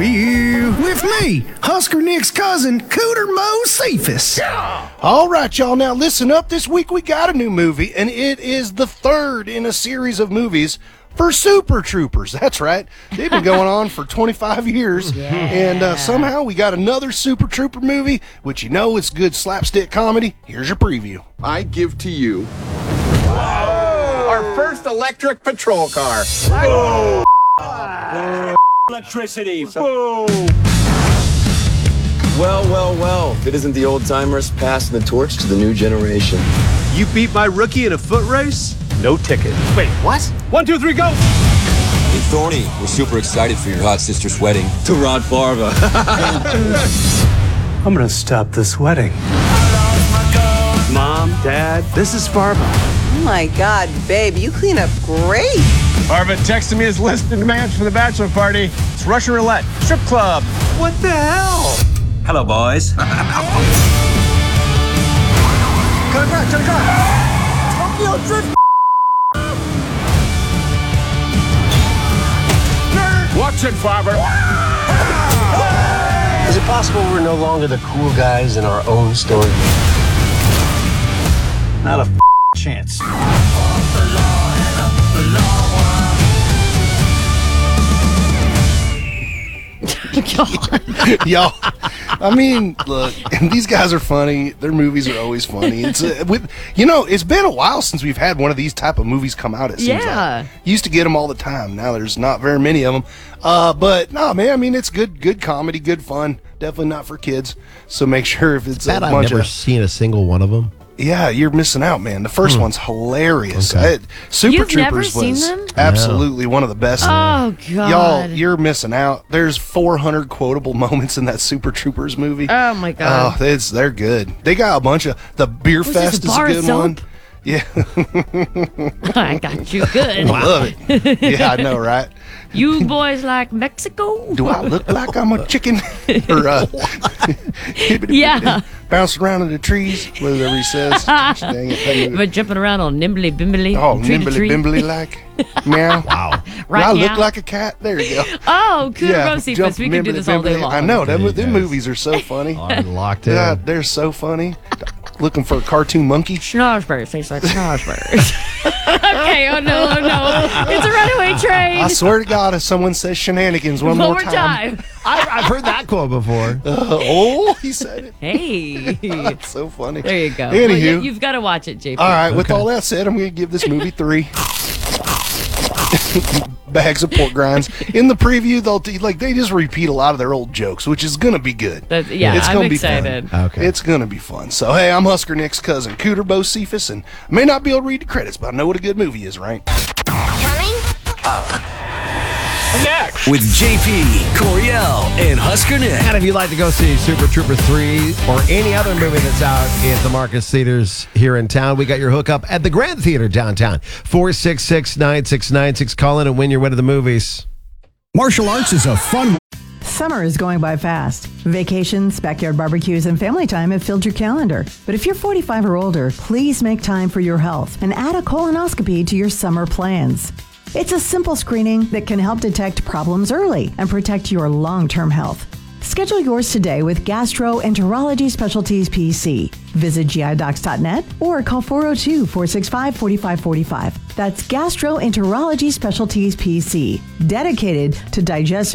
Review with me, Husker Nick's cousin, Cooter Mo Cephas. All right, y'all, now listen up. This week we got a new movie, and it is the third in a series of movies for Super Troopers. That's right. They've been going on for 25 years, and somehow we got another Super Trooper movie, which you know it's good slapstick comedy. Here's your preview. I give to you our first electric patrol car. Whoa. Electricity. Boom. Well. If it isn't the old timers passing the torch to the new generation. You beat my rookie in a foot race? No ticket. Wait, what? 1, 2, 3, go! Hey, Thorny, we're super excited for your hot sister's wedding. To Rod Farva. I'm gonna stop this wedding. Mom, Dad, this is Farva. Oh my God, babe, you clean up great. Farva texted me his list of demands for the bachelor party. It's Russian roulette, strip club. What the hell? Hello, boys. Turn the car. Tokyo Drift. Watch it, Farva. Is it possible we're no longer the cool guys in our own story? Not a chance. Y'all, I mean, look, and these guys are funny. Their movies are always funny. It's it's been a while since we've had one of these type of movies come out. It seems like used to get them all the time. Now there's not very many of them. But no, man, I mean, it's good comedy, good fun. Definitely not for kids. So make sure if it's a bunch I've never seen a single one of them. Yeah, you're missing out, man. The first one's hilarious. Okay. Super You've Troopers never was seen them? absolutely one of the best. Oh, God. Y'all, you're missing out. There's 400 quotable moments in that Super Troopers movie. Oh, my God. Oh, they're good. They got a bunch of... The Beer Was Fest this a is a bar of good soap? one. Yeah. I got you good. I love it. Yeah, I know, right? You boys like Mexico? Do I look like I'm a chicken? Or Yeah. bouncing around in the trees, whatever he says. Gosh, dang it. But jumping around on nimbly bimbly. Oh, tree to nimbly tree. bimbly like. Meow. Wow. Right Do I now. look like a cat? There you go. Oh, Cooter Yeah, Cephas. jump We can do nimbly this all day bimbly. long. I know. Okay, Them guys. movies are so funny. I'm locked in. God, they're so funny. Looking for a cartoon monkey. Schnauzburs. Tastes like schnauzburs. Okay, oh no. It's a runaway train. I swear to God, if someone says shenanigans one more time. I've heard that quote before. He said it. Hey. That's so funny. There you go. Anywho. Well, you've got to watch it, JP. All right, with all that said, I'm going to give this movie 3 bags of pork grinds. In the preview, they just repeat a lot of their old jokes, which is going to be good. It's I'm gonna be excited. fun. Okay. It's going to be fun. So, hey, I'm Husker Nick's cousin, Cooter Bo Cephas, and I may not be able to read the credits, but I know what a good movie is, right? Next. With JP, Coriel, and Husker Nick. And if you'd like to go see Super Trooper 3 or any other movie that's out at the Marcus Theaters here in town, we got your hookup at the Grand Theater downtown. 466-9696. Call in and win your way to the movies. Martial arts is a fun... Summer is going by fast. Vacations, backyard barbecues, and family time have filled your calendar. But if you're 45 or older, please make time for your health and add a colonoscopy to your summer plans. It's a simple screening that can help detect problems early and protect your long-term health. Schedule yours today with Gastroenterology Specialties PC. Visit gidocs.net or call 402-465-4545. That's Gastroenterology Specialties PC, dedicated to digestion.